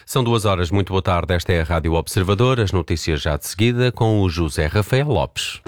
São 2 horas, muito boa tarde. Esta é a Rádio Observador. As notícias já de seguida com o José Rafael Lopes.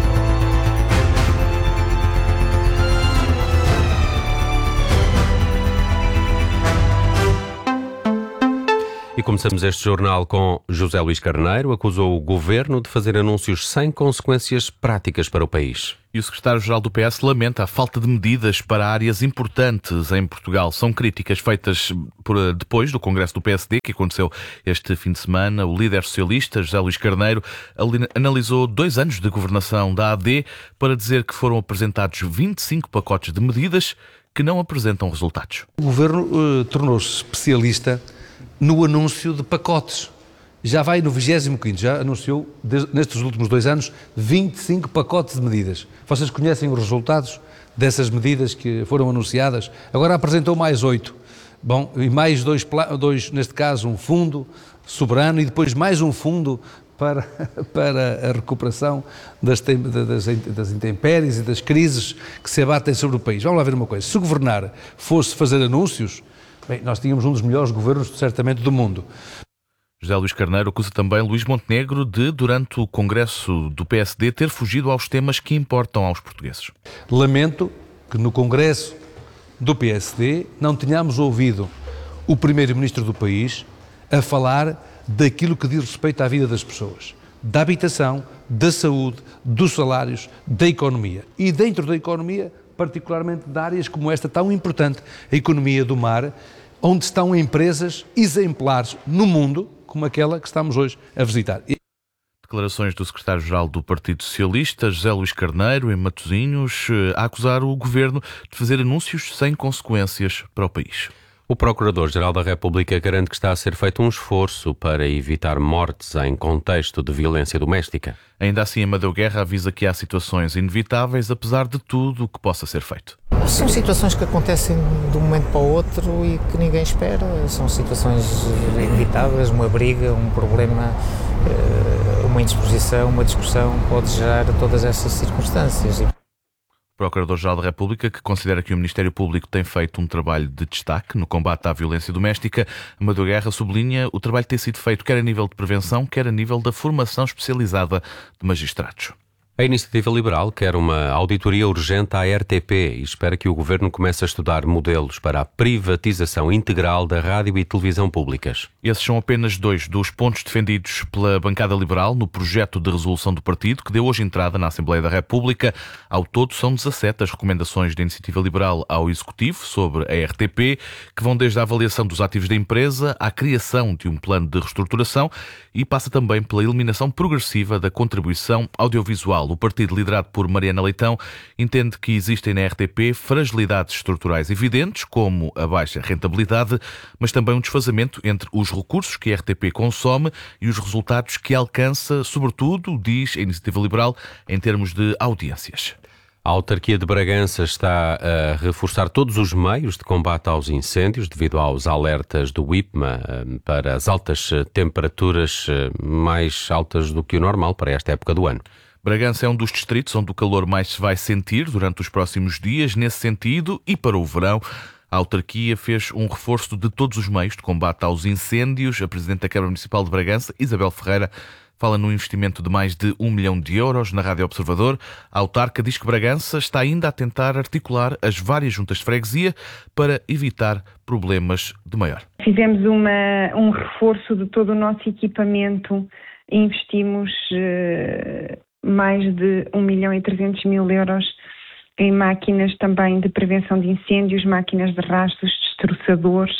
E começamos este jornal com José Luís Carneiro, acusou o governo de fazer anúncios sem consequências práticas para o país. E o secretário-geral do PS lamenta a falta de medidas para áreas importantes em Portugal. São críticas feitas depois do Congresso do PSD, que aconteceu este fim de semana. O líder socialista, José Luís Carneiro, analisou 2 anos de governação da AD para dizer que foram apresentados 25 pacotes de medidas que não apresentam resultados. O governo tornou-se especialista no anúncio de pacotes. Já vai no 25º, já anunciou, nestes últimos 2 anos, 25 pacotes de medidas. Vocês conhecem os resultados dessas medidas que foram anunciadas? Agora apresentou mais 8. Bom, e mais dois, neste caso, um fundo soberano e depois mais um fundo para a recuperação das intempéries e das crises que se abatem sobre o país. Vamos lá ver uma coisa. Se governar fosse fazer anúncios, bem, nós tínhamos um dos melhores governos, certamente, do mundo. José Luís Carneiro acusa também Luís Montenegro de, durante o Congresso do PSD, ter fugido aos temas que importam aos portugueses. Lamento que no Congresso do PSD não tenhamos ouvido o primeiro-ministro do país a falar daquilo que diz respeito à vida das pessoas, da habitação, da saúde, dos salários, da economia. E dentro da economia, particularmente de áreas como esta tão importante, a economia do mar, onde estão empresas exemplares no mundo, como aquela que estamos hoje a visitar. Declarações do secretário-geral do Partido Socialista, José Luís Carneiro, em Matosinhos, a acusar o governo de fazer anúncios sem consequências para o país. O Procurador-Geral da República garante que está a ser feito um esforço para evitar mortes em contexto de violência doméstica. Ainda assim, Amadeu Guerra avisa que há situações inevitáveis, apesar de tudo o que possa ser feito. São situações que acontecem de um momento para o outro e que ninguém espera. São situações inevitáveis, uma briga, um problema, uma indisposição, uma discussão pode gerar todas essas circunstâncias. Procurador-Geral da República, que considera que o Ministério Público tem feito um trabalho de destaque no combate à violência doméstica, Amadeu Guerra sublinha o trabalho que tem sido feito quer a nível de prevenção, quer a nível da formação especializada de magistrados. A Iniciativa Liberal quer uma auditoria urgente à RTP e espera que o Governo comece a estudar modelos para a privatização integral da rádio e televisão públicas. Esses são apenas 2 dos pontos defendidos pela bancada liberal no projeto de resolução do partido, que deu hoje entrada na Assembleia da República. Ao todo, são 17 as recomendações da Iniciativa Liberal ao Executivo sobre a RTP, que vão desde a avaliação dos ativos da empresa à criação de um plano de reestruturação e passa também pela eliminação progressiva da contribuição audiovisual. O partido, liderado por Mariana Leitão, entende que existem na RTP fragilidades estruturais evidentes, como a baixa rentabilidade, mas também um desfazamento entre os recursos que a RTP consome e os resultados que alcança, sobretudo, diz a Iniciativa Liberal, em termos de audiências. A autarquia de Bragança está a reforçar todos os meios de combate aos incêndios devido aos alertas do IPMA para as altas temperaturas, mais altas do que o normal para esta época do ano. Bragança é um dos distritos onde o calor mais se vai sentir durante os próximos dias. Nesse sentido, e para o verão, a autarquia fez um reforço de todos os meios de combate aos incêndios. A Presidente da Câmara Municipal de Bragança, Isabel Ferreira, fala num investimento de mais de 1 milhão de euros na Rádio Observador. A autarca diz que Bragança está ainda a tentar articular as várias juntas de freguesia para evitar problemas de maior. Fizemos um reforço de todo o nosso equipamento, investimos mais de 1.300.000 euros em máquinas também de prevenção de incêndios, máquinas de rastros, destroçadores,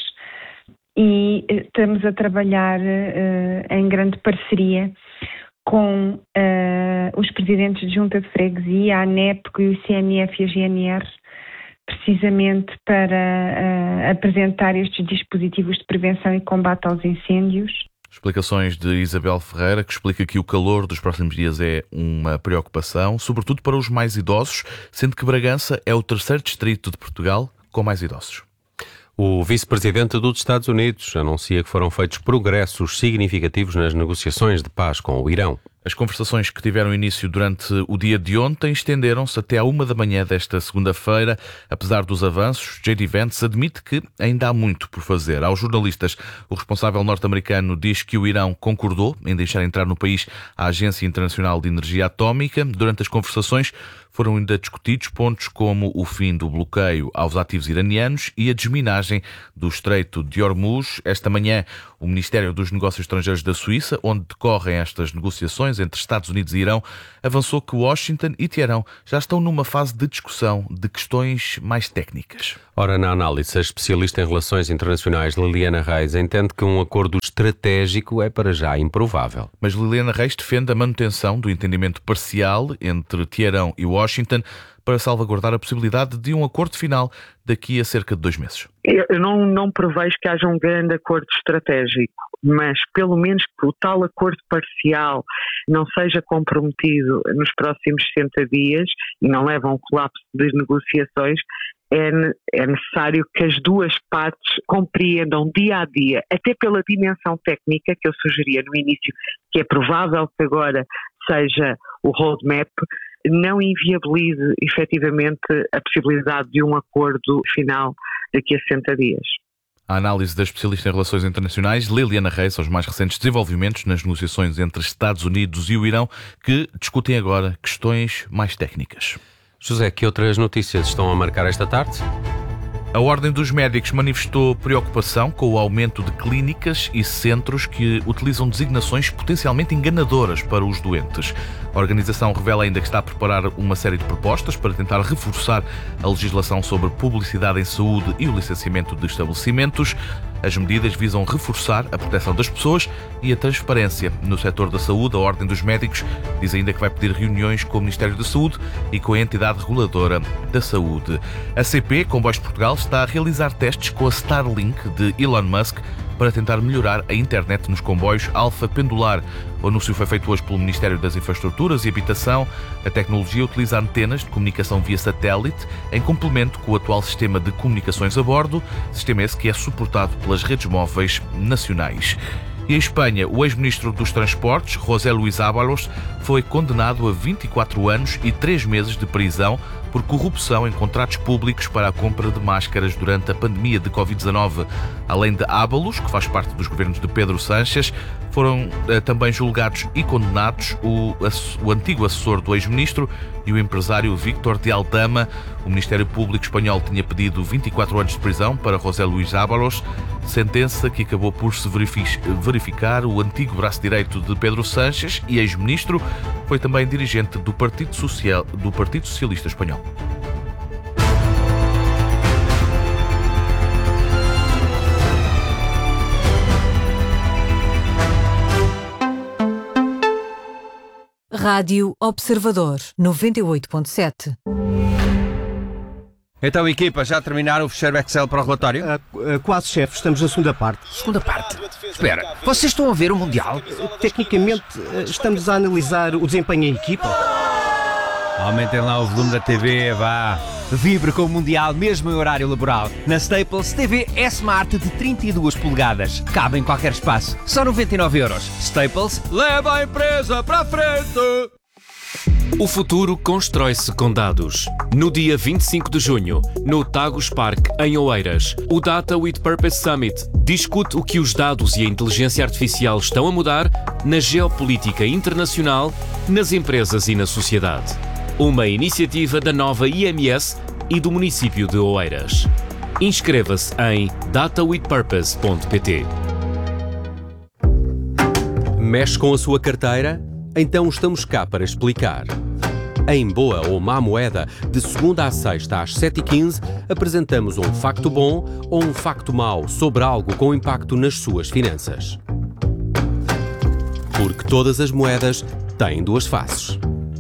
e estamos a trabalhar em grande parceria com os presidentes de junta de freguesia, a ANEP, o CNF e a GNR, precisamente para apresentar estes dispositivos de prevenção e combate aos incêndios. Explicações de Isabel Ferreira, que explica que o calor dos próximos dias é uma preocupação, sobretudo para os mais idosos, sendo que Bragança é o 3º distrito de Portugal com mais idosos. O vice-presidente dos Estados Unidos anuncia que foram feitos progressos significativos nas negociações de paz com o Irão. As conversações que tiveram início durante o dia de ontem estenderam-se até à 1 da manhã desta segunda-feira. Apesar dos avanços, J.D. Vance admite que ainda há muito por fazer. Aos jornalistas, o responsável norte-americano diz que o Irão concordou em deixar entrar no país a Agência Internacional de Energia Atómica. Durante as conversações foram ainda discutidos pontos como o fim do bloqueio aos ativos iranianos e a desminagem do Estreito de Hormuz. Esta manhã, o Ministério dos Negócios Estrangeiros da Suíça, onde decorrem estas negociações entre Estados Unidos e Irão, avançou que Washington e Teherão já estão numa fase de discussão de questões mais técnicas. Ora, na análise, a especialista em relações internacionais Liliana Reis entende que um acordo estratégico é para já improvável. Mas Liliana Reis defende a manutenção do entendimento parcial entre Teherão e Washington para salvaguardar a possibilidade de um acordo final daqui a cerca de 2 meses. Eu não prevejo que haja um grande acordo estratégico, mas pelo menos que o tal acordo parcial não seja comprometido nos próximos 60 dias e não leve a um colapso das negociações, é necessário que as duas partes compreendam dia a dia, até pela dimensão técnica que eu sugeria no início, que é provável que agora seja o roadmap, não inviabilize efetivamente a possibilidade de um acordo final daqui a 60 dias. A análise da especialista em relações internacionais Liliana Reis aos mais recentes desenvolvimentos nas negociações entre Estados Unidos e o Irão, que discutem agora questões mais técnicas. José, que outras notícias estão a marcar esta tarde? A Ordem dos Médicos manifestou preocupação com o aumento de clínicas e centros que utilizam designações potencialmente enganadoras para os doentes. A organização revela ainda que está a preparar uma série de propostas para tentar reforçar a legislação sobre publicidade em saúde e o licenciamento de estabelecimentos. As medidas visam reforçar a proteção das pessoas e a transparência no setor da saúde. A Ordem dos Médicos diz ainda que vai pedir reuniões com o Ministério da Saúde e com a entidade reguladora da saúde. A CP, Comboios de Portugal, está a realizar testes com a Starlink de Elon Musk para tentar melhorar a internet nos comboios Alfa Pendular. O anúncio foi feito hoje pelo Ministério das Infraestruturas e Habitação. A tecnologia utiliza antenas de comunicação via satélite em complemento com o atual sistema de comunicações a bordo, sistema esse que é suportado pelas redes móveis nacionais. E em Espanha, o ex-ministro dos Transportes, José Luís Ábalos, foi condenado a 24 anos e 3 meses de prisão por corrupção em contratos públicos para a compra de máscaras durante a pandemia de Covid-19. Além de Ábalos, que faz parte dos governos de Pedro Sánchez, foram também julgados e condenados o antigo assessor do ex-ministro e o empresário Víctor de Aldama. O Ministério Público espanhol tinha pedido 24 anos de prisão para José Luís Ábalos, sentença que acabou por se verificar. O antigo braço direito de Pedro Sánchez e ex-ministro foi também dirigente do Partido Socialista Espanhol. Rádio Observador 98.7. Então, equipa, já terminaram o fecheiro Excel para o relatório? Quase, chefe. Estamos na segunda parte. Segunda parte? Espera, vocês estão a ver o Mundial? Tecnicamente, estamos a analisar o desempenho em equipa. Aumentem lá o volume da TV, vá. Vibre com o Mundial mesmo em horário laboral. Na Staples, TV S-Smart de 32 polegadas. Cabe em qualquer espaço. Só 99€. Staples, leva a empresa para a frente! O futuro constrói-se com dados. No dia 25 de junho, no Tagus Park, em Oeiras, o Data with Purpose Summit discute o que os dados e a inteligência artificial estão a mudar na geopolítica internacional, nas empresas e na sociedade. Uma iniciativa da nova IMS e do município de Oeiras. Inscreva-se em datawithpurpose.pt. Mexe com a sua carteira? Então estamos cá para explicar. Em Boa ou Má Moeda, de segunda à sexta às 7h15, apresentamos um facto bom ou um facto mau sobre algo com impacto nas suas finanças. Porque todas as moedas têm duas faces.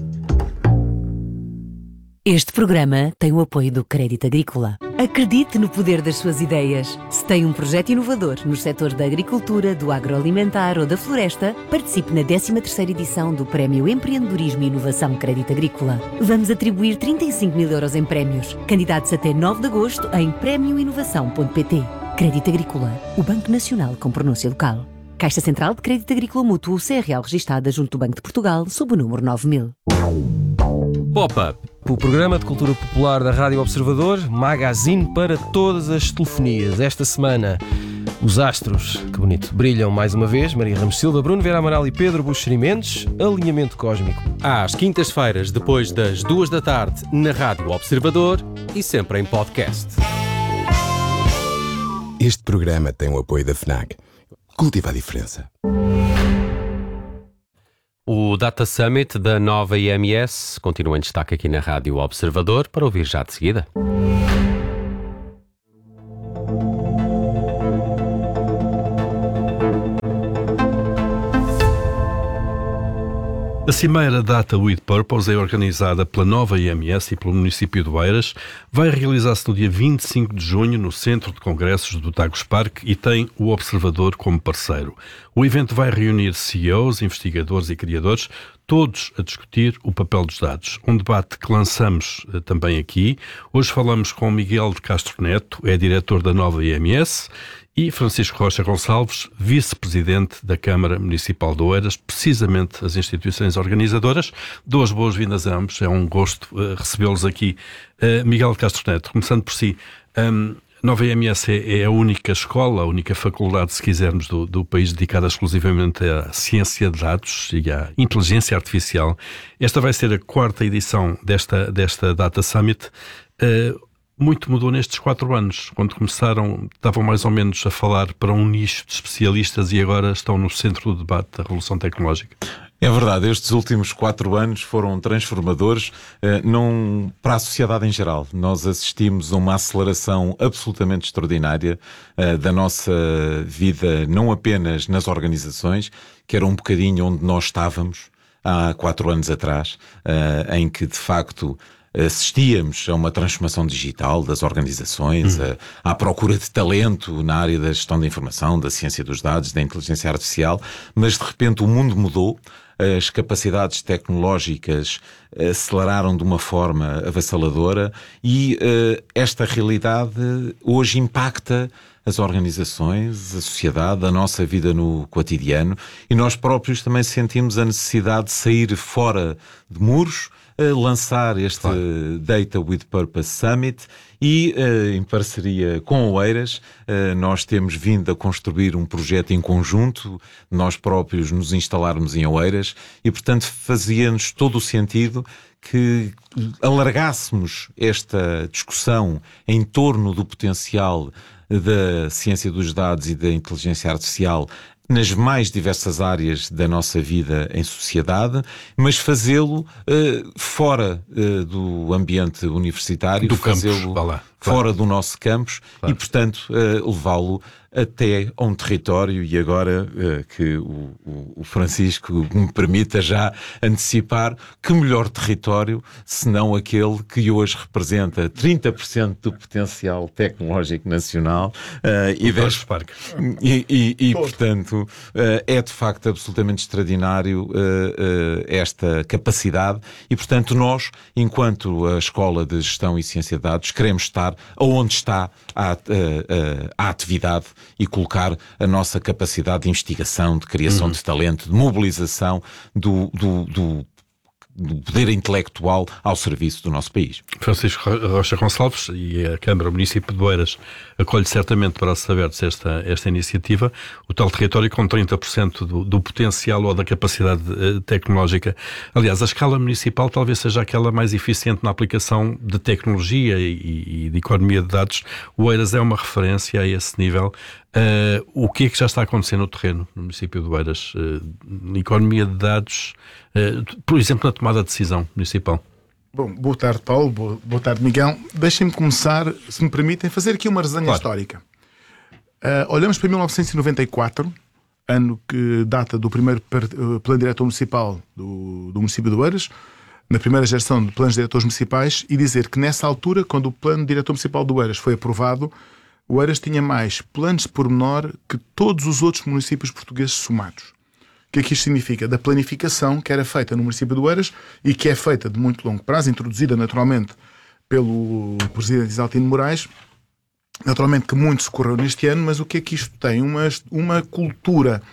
Este programa tem o apoio do Crédito Agrícola. Acredite no poder das suas ideias. Se tem um projeto inovador nos setores da agricultura, do agroalimentar ou da floresta, participe na 13ª edição do Prémio Empreendedorismo e Inovação Crédito Agrícola. Vamos atribuir 35.000€ em prémios. Candidatos até 9 de agosto em premioinovação.pt. Crédito Agrícola, o Banco Nacional com pronúncia local. Caixa Central de Crédito Agrícola Mútuo CRL registada junto do Banco de Portugal sob o número 9000. Pop-up, o programa de cultura popular da Rádio Observador, magazine para todas as telefonias. Esta semana, os astros, que bonito, brilham mais uma vez. Maria Ramos Silva, Bruno Vera Amaral e Pedro Buxeri Mendes. Alinhamento cósmico. Às quintas-feiras, depois das 2 da tarde, na Rádio Observador e sempre em podcast. Este programa tem o apoio da FNAC. Cultiva a diferença. O Data Summit da nova IMS continua em destaque aqui na Rádio Observador, para ouvir já de seguida. A Cimeira Data with Purpose é organizada pela nova IMS e pelo município de Oeiras. Vai realizar-se no dia 25 de junho no Centro de Congressos do Tagus Park e tem o Observador como parceiro. O evento vai reunir CEOs, investigadores e criadores, todos a discutir o papel dos dados. Um debate que lançamos também aqui. Hoje falamos com Miguel de Castro Neto, é diretor da nova IMS, e Francisco Rocha Gonçalves, vice-presidente da Câmara Municipal de Oeiras, precisamente as instituições organizadoras. Dou as boas-vindas a ambos, é um gosto recebê-los aqui. Miguel de Castro Neto, começando por si, a nova IMS é a única escola, a única faculdade, se quisermos, do país dedicada exclusivamente à ciência de dados e à inteligência artificial. Esta vai ser a 4ª edição desta Data Summit. Muito mudou nestes 4 anos. Quando começaram, estavam mais ou menos a falar para um nicho de especialistas e agora estão no centro do debate da revolução tecnológica. É verdade, estes últimos 4 anos foram transformadores para a sociedade em geral. Nós assistimos a uma aceleração absolutamente extraordinária da nossa vida, não apenas nas organizações, que era um bocadinho onde nós estávamos há 4 anos atrás, em que de facto assistíamos a uma transformação digital das organizações, à procura de talento na área da gestão da informação, da ciência dos dados, da inteligência artificial, mas de repente o mundo mudou, as capacidades tecnológicas aceleraram de uma forma avassaladora e esta realidade hoje impacta as organizações, a sociedade, a nossa vida no cotidiano, e nós próprios também sentimos a necessidade de sair fora de muros, lançar este Data with Purpose Summit e, em parceria com Oeiras, nós temos vindo a construir um projeto em conjunto, nós próprios nos instalarmos em Oeiras e, portanto, fazia-nos todo o sentido que alargássemos esta discussão em torno do potencial da ciência dos dados e da inteligência artificial nas mais diversas áreas da nossa vida em sociedade, mas fazê-lo fora do ambiente universitário, fazê-lo fora do nosso campus e, portanto, levá-lo até a um território, e agora que o Francisco me permita já antecipar, que melhor território senão aquele que hoje representa 30% do potencial tecnológico nacional e portanto, é de facto absolutamente extraordinário esta capacidade e, portanto, nós, enquanto a Escola de Gestão e Ciência de Dados, queremos estar onde está a atividade e colocar a nossa capacidade de investigação, de criação de talento, de mobilização do poder intelectual ao serviço do nosso país. Francisco Rocha Gonçalves e a Câmara Municipal de Oeiras acolhe certamente de braços abertos esta iniciativa, o tal território com 30% do potencial ou da capacidade tecnológica. Aliás, a escala municipal talvez seja aquela mais eficiente na aplicação de tecnologia e de economia de dados. O Oeiras é uma referência a esse nível. O que é que já está acontecendo no terreno, no município de Oeiras? Na economia de dados, por exemplo, na tomada de decisão municipal? Bom, boa tarde, Paulo. Boa tarde, Miguel. Deixem-me começar, se me permitem, fazer aqui uma resenha histórica. Olhamos para 1994, ano que data do primeiro plano diretor municipal do município de Oeiras, na primeira geração de planos diretores municipais, e dizer que nessa altura, quando o plano diretor municipal de Oeiras foi aprovado, Oeiras tinha mais planos de pormenor que todos os outros municípios portugueses somados. O que é que isto significa? Da planificação que era feita no município de Oeiras e que é feita de muito longo prazo, introduzida naturalmente pelo presidente Isaltino Moraes, naturalmente que muito se correu neste ano, mas o que é que isto tem? Uma cultura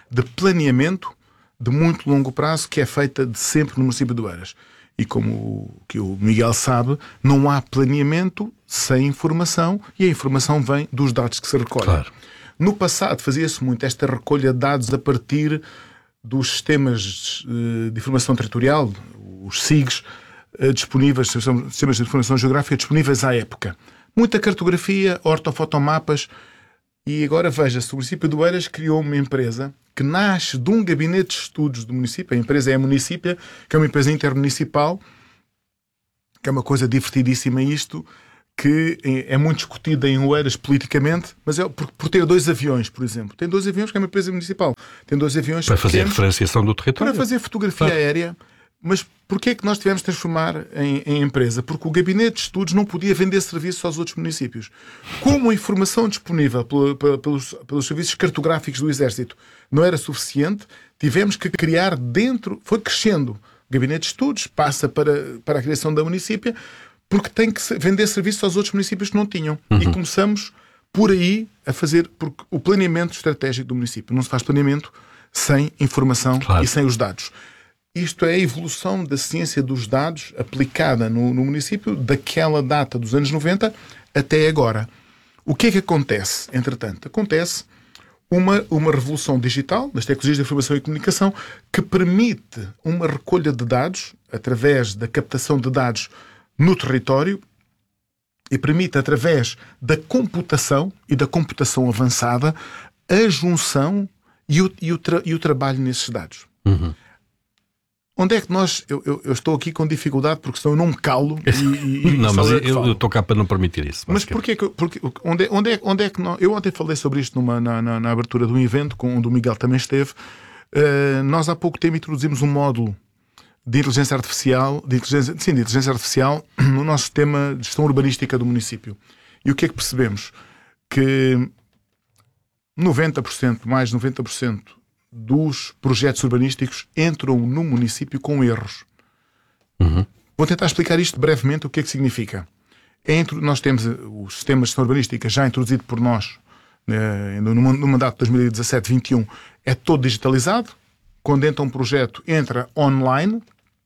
de planeamento de muito longo prazo que é feita de sempre no município de Oeiras. E como que o Miguel sabe, não há planeamento sem informação e a informação vem dos dados que se recolhem. Claro. No passado fazia-se muito esta recolha de dados a partir dos sistemas de informação territorial, os SIGs, disponíveis, sistemas de informação geográfica disponíveis à época. Muita cartografia, ortofotomapas, e agora veja-se, o município de Oeiras criou uma empresa que nasce de um gabinete de estudos do município. A empresa é a Municípia, que é uma empresa intermunicipal, que é uma coisa divertidíssima isto, que é muito discutida em Oeiras politicamente, mas é por ter 2 aviões, por exemplo. Tem 2 aviões, que é uma empresa municipal. Tem 2 aviões para fazer referenciação do território. Para fazer fotografia aérea. Mas porquê é que nós tivemos de transformar em empresa? Porque o gabinete de estudos não podia vender serviços aos outros municípios. Como a informação disponível pelos serviços cartográficos do Exército não era suficiente, tivemos que criar dentro, foi crescendo. O gabinete de estudos passa para a criação da Municípia, porque tem que vender serviços aos outros municípios que não tinham. E começamos por aí a fazer porque o planeamento estratégico do município. Não se faz planeamento sem informação e sem os dados. Isto é a evolução da ciência dos dados aplicada no município daquela data dos anos 90 até agora. O que é que acontece, entretanto? Acontece uma revolução digital das tecnologias de informação e comunicação que permite uma recolha de dados através da captação de dados no território e permite, através da computação e da computação avançada, a junção e o trabalho nesses dados. Onde é que nós... Eu estou aqui com dificuldade porque senão eu não me calo não, mas eu estou cá para não permitir isso. Mas porquê que... Onde é que nós... Eu ontem falei sobre isto na abertura de um evento onde o Miguel também esteve. Nós há pouco tempo introduzimos um módulo de inteligência artificial, de inteligência artificial no nosso sistema de gestão urbanística do município. E o que é que percebemos? Que 90%, mais de 90% dos projetos urbanísticos entram no município com erros. Vou tentar explicar isto brevemente, o que é que significa. Nós temos o sistema de gestão urbanística já introduzido por nós no mandato de 2017-21, é todo digitalizado. Quando entra um projeto, entra online,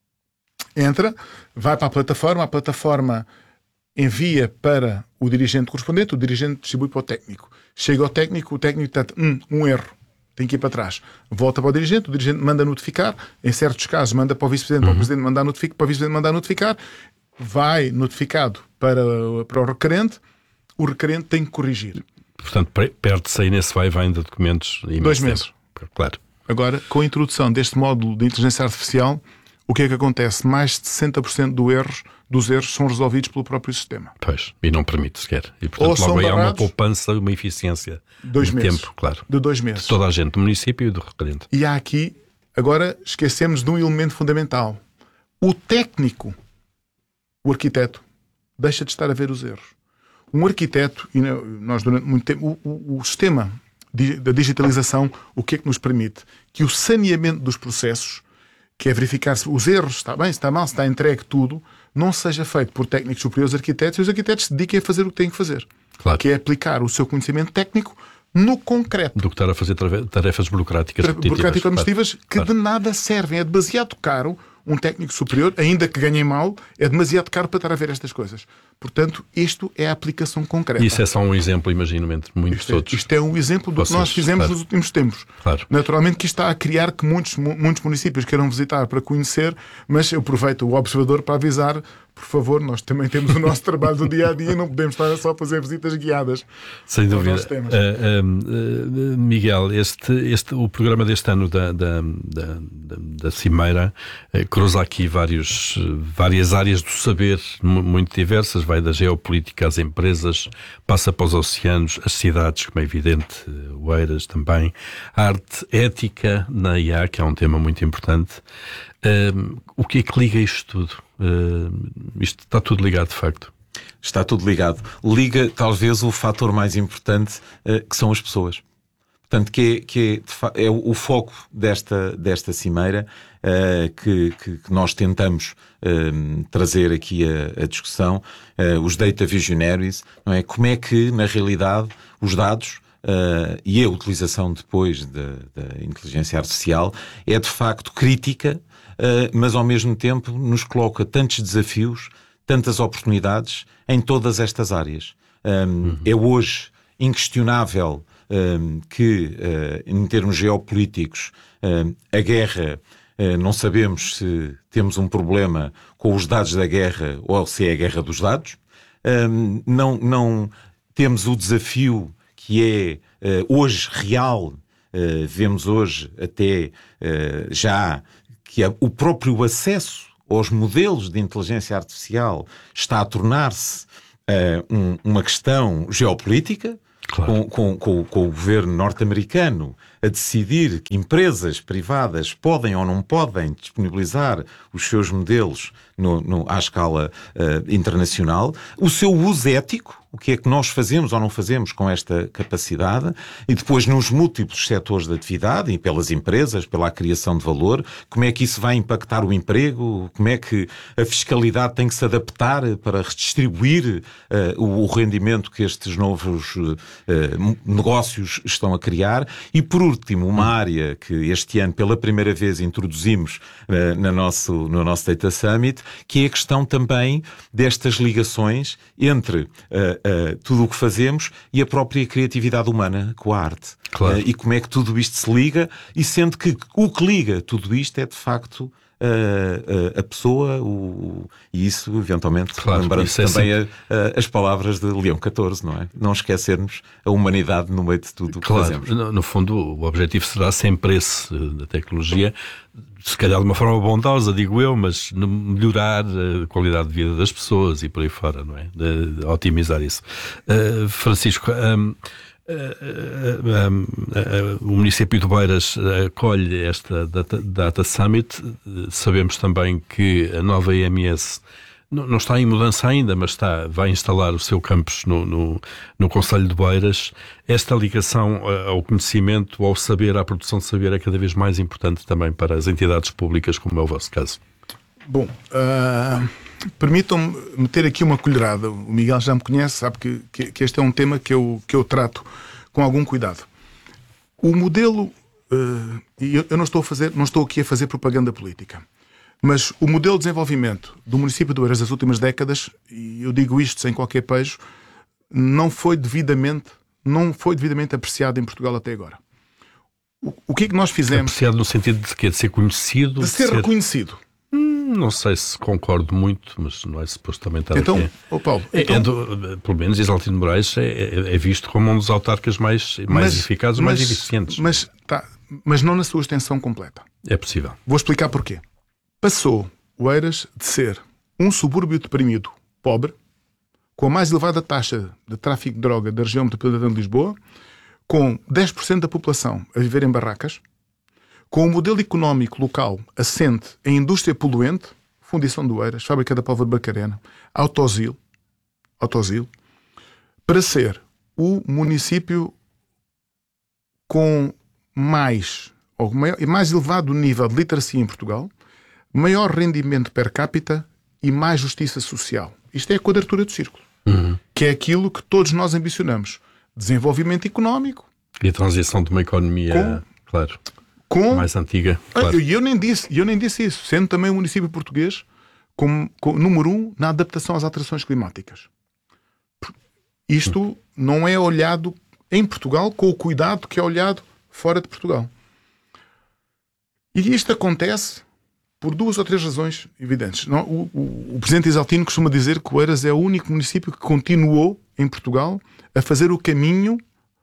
vai para a plataforma envia para o dirigente correspondente, o dirigente distribui para o técnico. Chega ao técnico, o técnico está um erro. Tem que ir para trás. Volta para o dirigente manda notificar, em certos casos manda para o vice-presidente, para o presidente mandar notificar, para o vice-presidente mandar notificar, vai notificado para o requerente, o requerente tem que corrigir. Portanto, perde-se aí nesse vai-vem de documentos e 2 meses. Claro. Agora, com a introdução deste módulo de inteligência artificial, o que é que acontece? Mais de 60% dos erros são resolvidos pelo próprio sistema. Pois, e não permite sequer. E, portanto, logo aí há uma poupança, uma eficiência de tempo, claro. De 2 meses. De toda a gente, do município e do requerente. E há aqui, agora, esquecemos de um elemento fundamental. O técnico, o arquiteto, deixa de estar a ver os erros. Um arquiteto, e nós durante muito tempo, o sistema da digitalização, o que é que nos permite? Que o saneamento dos processos, que é verificar se os erros, está bem, se está mal, se está entregue tudo, não seja feito por técnicos superiores arquitetos, e os arquitetos se dediquem a fazer o que têm que fazer. Claro. Que é aplicar o seu conhecimento técnico no concreto. Do que estar a fazer tarefas burocráticas administrativas que de nada servem. É demasiado caro um técnico superior, ainda que ganhem mal, é demasiado caro para estar a ver estas coisas. Portanto, isto é a aplicação concreta. Isso é só um exemplo, imagino, entre muitos outros. Isto é um exemplo do que nós fizemos nos últimos tempos. Claro. Naturalmente que isto está a criar que muitos municípios queiram visitar para conhecer, mas eu aproveito o observador para avisar, por favor, nós também temos o nosso trabalho do dia-a-dia e não podemos estar só a fazer visitas guiadas. Sem dúvida. Miguel, o programa deste ano da Cimeira cruza aqui várias áreas do saber muito diversas, vai da geopolítica às empresas, passa para os oceanos, as cidades, como é evidente, Oeiras também, a arte ética na IA, que é um tema muito importante. O que é que liga isto tudo? Isto está tudo ligado, de facto. Está tudo ligado. Liga, talvez, o fator mais importante, que são as pessoas. Portanto, que é o foco desta cimeira, que nós tentamos trazer aqui a discussão, os data visionaries, não é? Como é que, na realidade, os dados e a utilização depois da inteligência artificial é de facto crítica, mas ao mesmo tempo nos coloca tantos desafios, tantas oportunidades em todas estas áreas. É hoje inquestionável que, em termos geopolíticos, a guerra, não sabemos se temos um problema com os dados da guerra ou se é a guerra dos dados. Não temos o desafio que é hoje real, vemos hoje até já que o próprio acesso aos modelos de inteligência artificial está a tornar-se uma questão geopolítica, claro. com o governo norte-americano a decidir que empresas privadas podem ou não podem disponibilizar os seus modelos à escala internacional, o seu uso ético, o que é que nós fazemos ou não fazemos com esta capacidade, e depois nos múltiplos setores de atividade e pelas empresas, pela criação de valor, como é que isso vai impactar o emprego, como é que a fiscalidade tem que se adaptar para redistribuir o rendimento que estes novos negócios estão a criar. E por último, uma área que este ano pela primeira vez introduzimos no nosso Data Summit, que é a questão também destas ligações entre tudo o que fazemos e a própria criatividade humana com a arte. Claro. E como é que tudo isto se liga, e sendo que o que liga tudo isto é de facto a pessoa, e isso eventualmente, claro, lembrando isso também as palavras de Leão XIV, não é? Não esquecermos a humanidade no meio de tudo o que fazemos. No fundo, o objetivo será sempre esse da tecnologia, se calhar de uma forma bondosa, digo eu, mas melhorar a qualidade de vida das pessoas e por aí fora, não é? De otimizar isso. Francisco, o município de Oeiras acolhe esta Data Summit. Sabemos também que a nova IMS não está em mudança ainda, mas vai instalar o seu campus no Concelho de Oeiras. Esta ligação ao conhecimento, ao saber, à produção de saber, é cada vez mais importante também para as entidades públicas, como é o vosso caso. Bom, permitam-me meter aqui uma colherada. O Miguel já me conhece, sabe que este é um tema que eu trato com algum cuidado. O modelo, eu não estou aqui a fazer propaganda política, mas o modelo de desenvolvimento do município de Oeiras das últimas décadas, e eu digo isto sem qualquer pejo, não foi devidamente apreciado em Portugal até agora. O que é que nós fizemos? Apreciado no sentido de quê? De ser conhecido? De ser reconhecido. Não sei se concordo muito, mas não é suposto também estar então, aqui. Paulo, pelo menos Isaltino Moraes é visto como um dos autarcas mais eficazes, mais eficientes. Mas não na sua extensão completa. É possível. Vou explicar porquê. Passou Oeiras de ser um subúrbio deprimido, pobre, com a mais elevada taxa de tráfico de droga da região metropolitana de Lisboa, com 10% da população a viver em barracas, com um modelo económico local assente em indústria poluente, Fundição de Oeiras, Fábrica da Pólvora de Barcarena, Autosil, para ser o município com mais elevado nível de literacia em Portugal, maior rendimento per capita e mais justiça social. Isto é a quadratura do círculo, que é aquilo que todos nós ambicionamos. Desenvolvimento económico. E a transição de uma economia, mais antiga. Claro. Eu nem disse isso, sendo também um município português como número 1 na adaptação às alterações climáticas. Isto não é olhado em Portugal com o cuidado que é olhado fora de Portugal. E isto acontece por 2 ou 3 razões evidentes. O presidente Isaltino costuma dizer que Oeiras é o único município que continuou em Portugal a fazer o caminho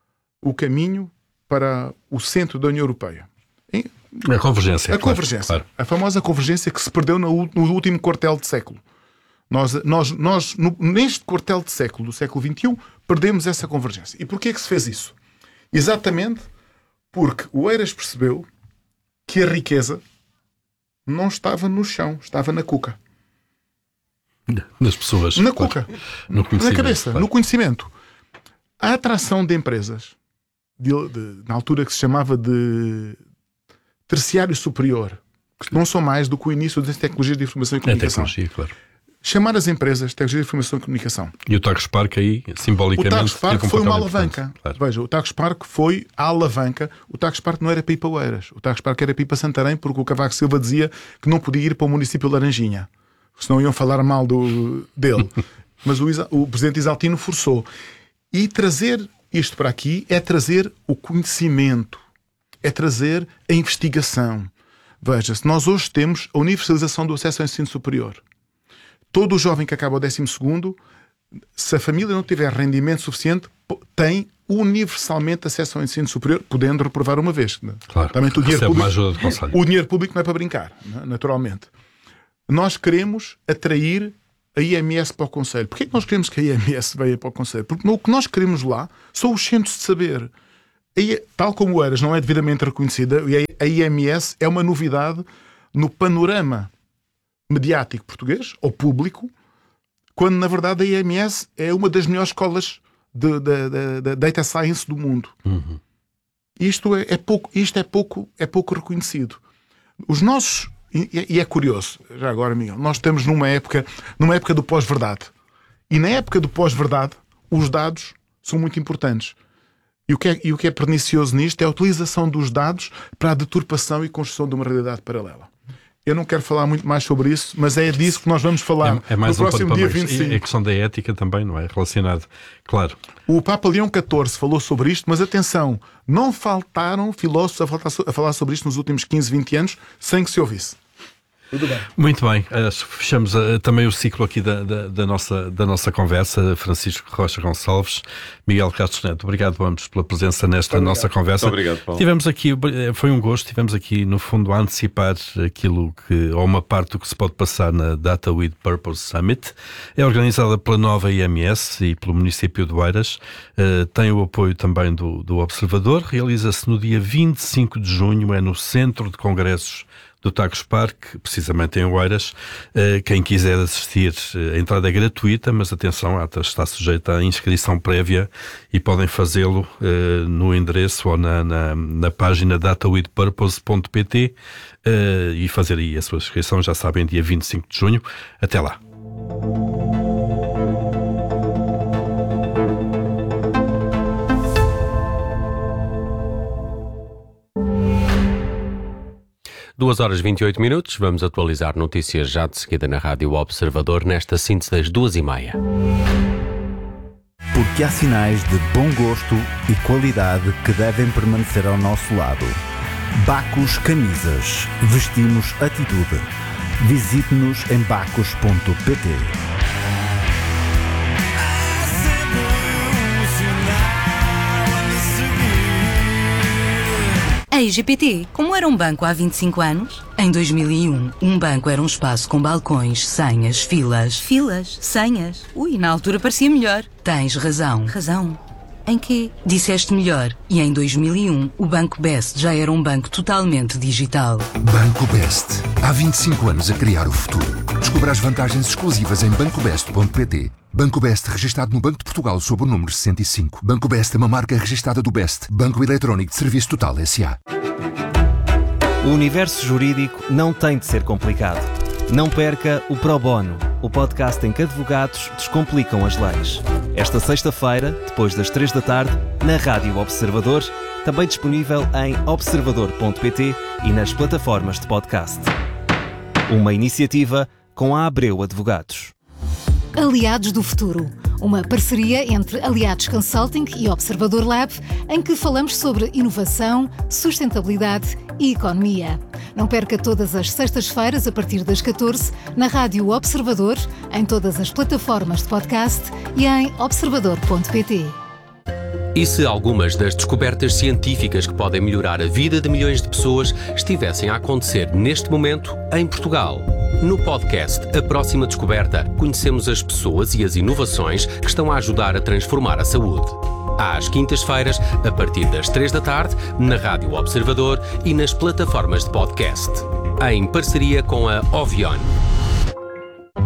para o centro da União Europeia. A convergência. Claro. A famosa convergência que se perdeu no último quartel de século. Nós neste quartel de século, do século XXI, perdemos essa convergência. E porquê é que se fez isso? Exatamente porque o Oeiras percebeu que a riqueza não estava no chão, estava na cuca. Das pessoas. Na cuca. No conhecimento. Na cabeça, no conhecimento. A atração de empresas, na altura que se chamava de terciário superior, que não são mais do que o início das tecnologias de informação e comunicação. É tecnologia, claro. chamar as empresas, tecnologia de informação e comunicação. E o Tagus Park aí, simbolicamente... O Tagus Park foi uma alavanca. Claro. Veja, o Tagus Park foi a alavanca. O Tagus Park não era para ir para Oeiras. O Tagus Park era para ir para Santarém, porque o Cavaco Silva dizia que não podia ir para o município de Laranjinha. Senão iam falar mal dele. Mas o presidente Isaltino forçou. E trazer isto para aqui é trazer o conhecimento, é trazer a investigação. Veja, se nós hoje temos a universalização do acesso ao ensino superior, todo o jovem que acaba o 12º, se a família não tiver rendimento suficiente, tem universalmente acesso ao ensino superior, podendo reprovar uma vez. Claro, também o dinheiro público, ajuda de conselho. O dinheiro público não é para brincar, naturalmente. Nós queremos atrair a IMS para o Conselho. Porquê que nós queremos que a IMS venha para o Conselho? Porque o que nós queremos lá são os centros de saber. Tal como o Eiras não é devidamente reconhecida, a IMS é uma novidade no panorama mediático português, ou público, quando na verdade a IMS é uma das melhores escolas de Data Science do mundo. Uhum. Isto é pouco reconhecido. Os nossos... E é curioso, já agora, Miguel, nós estamos numa época do pós-verdade. E na época do pós-verdade, os dados são muito importantes. E o que é pernicioso nisto é a utilização dos dados para a deturpação e construção de uma realidade paralela. Eu não quero falar muito mais sobre isso, mas é disso que nós vamos falar mais no próximo dia 25. É a questão da ética também, não é? Relacionado, claro. O Papa Leão XIV falou sobre isto, mas atenção, não faltaram filósofos a falar sobre isto nos últimos 15, 20 anos sem que se ouvisse. Tudo bem. Muito bem, fechamos também o ciclo aqui da nossa conversa. Francisco Rocha Gonçalves, Miguel Castro Neto, obrigado a ambos pela presença nesta nossa conversa. Muito obrigado, Paulo. Tivemos aqui, foi um gosto, tivemos aqui no fundo a antecipar aquilo ou uma parte do que se pode passar na Data with Purpose Summit. É organizada pela nova IMS e pelo município de Oeiras, tem o apoio também do Observador, realiza-se no dia 25 de junho, é no Centro de Congressos do Tagus Park, precisamente em Oeiras. Quem quiser assistir, a entrada é gratuita, mas atenção, está sujeita à inscrição prévia e podem fazê-lo no endereço ou na página datawithpurpose.pt e fazer aí a sua inscrição, já sabem, dia 25 de junho. Até lá. Duas horas e 28 minutos, vamos atualizar notícias já de seguida na Rádio Observador, nesta síntese das 2h30. Porque há sinais de bom gosto e qualidade que devem permanecer ao nosso lado. Bacos Camisas. Vestimos atitude. Visite-nos em bacos.pt. A IGPT, como era um banco há 25 anos? Em 2001, um banco era um espaço com balcões, senhas, filas. Filas? Senhas? Ui, na altura parecia melhor. Tens razão. Razão? Em quê? Disseste melhor. E em 2001, o Banco Best já era um banco totalmente digital. Banco Best. Há 25 anos a criar o futuro. Descubra as vantagens exclusivas em bancobest.pt. Banco Best, registado no Banco de Portugal sob o número 65. Banco Best é uma marca registada do Best. Banco Eletrónico de Serviço Total S.A. O universo jurídico não tem de ser complicado. Não perca o Pro Bono, o podcast em que advogados descomplicam as leis. Esta sexta-feira, depois das 3 da tarde, na Rádio Observador, também disponível em observador.pt e nas plataformas de podcast. Uma iniciativa com a Abreu Advogados. Aliados do Futuro, uma parceria entre Aliados Consulting e Observador Lab, em que falamos sobre inovação, sustentabilidade e economia. Não perca todas as sextas-feiras, a partir das 14, na Rádio Observador, em todas as plataformas de podcast e em observador.pt. E se algumas das descobertas científicas que podem melhorar a vida de milhões de pessoas estivessem a acontecer neste momento em Portugal? No podcast A Próxima Descoberta, conhecemos as pessoas e as inovações que estão a ajudar a transformar a saúde. Às quintas-feiras, a partir das 3 da tarde, na Rádio Observador e nas plataformas de podcast. Em parceria com a Ovion. Talvez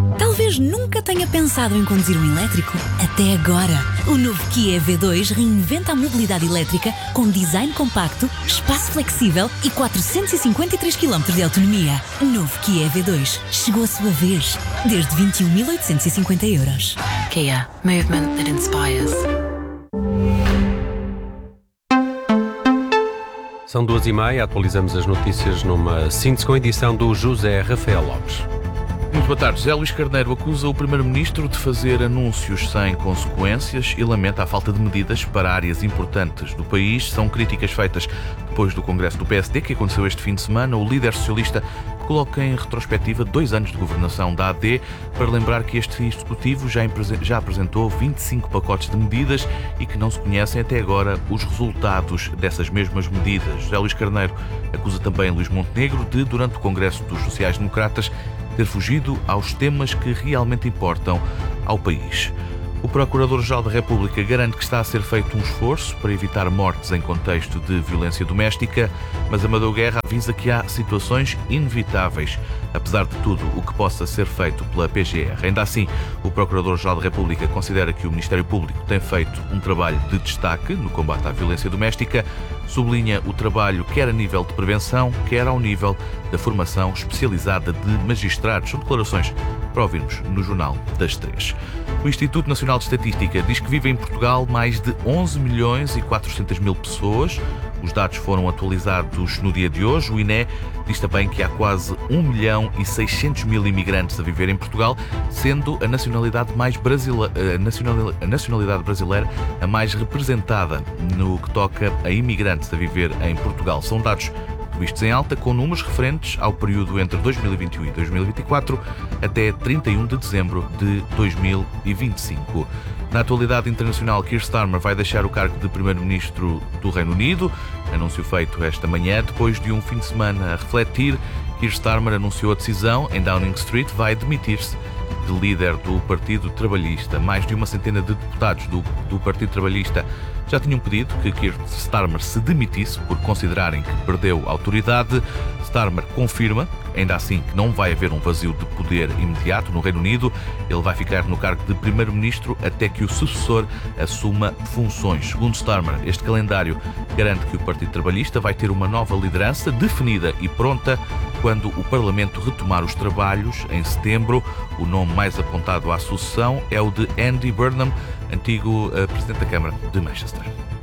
Talvez nunca tenha pensado em conduzir um elétrico. Até agora. O novo Kia EV2 reinventa a mobilidade elétrica com design compacto, espaço flexível e 453 km de autonomia. Novo Kia EV2. Chegou a sua vez. Desde 21.850 €. Kia. Movement that inspires. São 2h30, atualizamos as notícias numa síntese com a edição do José Rafael Lopes. Muito boa tarde. José Luís Carneiro acusa o Primeiro-Ministro de fazer anúncios sem consequências e lamenta a falta de medidas para áreas importantes do país. São críticas feitas depois do Congresso do PSD, que aconteceu este fim de semana. O líder socialista coloca em retrospectiva 2 anos de governação da AD, para lembrar que este Executivo já apresentou 25 pacotes de medidas e que não se conhecem até agora os resultados dessas mesmas medidas. José Luís Carneiro acusa também Luís Montenegro de, durante o Congresso dos Sociais-Democratas, ter fugido aos temas que realmente importam ao país. O Procurador-Geral da República garante que está a ser feito um esforço para evitar mortes em contexto de violência doméstica, mas Amadeu Guerra avisa que há situações inevitáveis, apesar de tudo o que possa ser feito pela PGR. Ainda assim, o Procurador-Geral da República considera que o Ministério Público tem feito um trabalho de destaque no combate à violência doméstica, sublinha o trabalho quer a nível de prevenção, quer ao nível da formação especializada de magistrados. São declarações para ouvirmos no Jornal das 3. O Instituto Nacional de Estatística diz que vivem em Portugal mais de 11 milhões e 400 mil pessoas. Os dados foram atualizados no dia de hoje. O INE diz também que há quase 1 milhão e 600 mil imigrantes a viver em Portugal, sendo a nacionalidade brasileira a mais representada no que toca a imigrantes a viver em Portugal. São dados vistos em alta, com números referentes ao período entre 2021 e 2024 até 31 de dezembro de 2025. Na atualidade internacional, Keir Starmer vai deixar o cargo de Primeiro-Ministro do Reino Unido. Anúncio feito esta manhã, depois de um fim de semana a refletir. Keir Starmer anunciou a decisão. Em Downing Street vai demitir-se de líder do Partido Trabalhista. Mais de uma centena de deputados do Partido Trabalhista já tinham pedido que Keir Starmer se demitisse por considerarem que perdeu a autoridade. Starmer confirma, ainda assim, que não vai haver um vazio de poder imediato no Reino Unido. Ele vai ficar no cargo de Primeiro-Ministro até que o sucessor assuma funções. Segundo Starmer, este calendário garante que o Partido Trabalhista vai ter uma nova liderança definida e pronta quando o Parlamento retomar os trabalhos em setembro. O nome mais apontado à sucessão é o de Andy Burnham, antigo Presidente da Câmara de Manchester.